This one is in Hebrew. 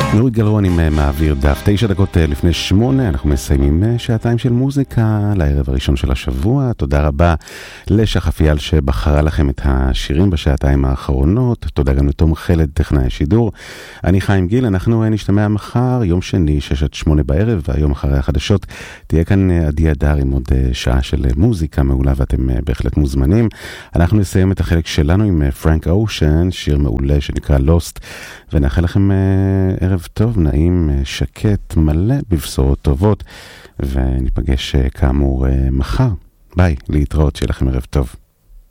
נורית גלרון עם מעביר דף, 9 דקות לפני 8, אנחנו מסיימים שעתיים של מוזיקה לערב הראשון של השבוע. תודה רבה לשחף יאל שבחרה לכם את השירים בשעתיים האחרונות. תודה גם לתום חלד, טכנאי השידור. אני חיים גיל, אנחנו נשתמע מחר, יום שני, 6 עד 8 בערב, והיום אחרי החדשות תהיה כאן עדי אדר עם עוד שעה של מוזיקה מעולה, ואתם בהחלט מוזמנים. אנחנו נסיים את החלק שלנו עם פרנק אושן, שיר מעולה שנקרא Lost, ונאחל לכם ערב טוב, נעים, שקט, מלא בבשורות טובות, וניפגש כאמור מחר. ביי, להתראות, שיהיה לכם ערב טוב.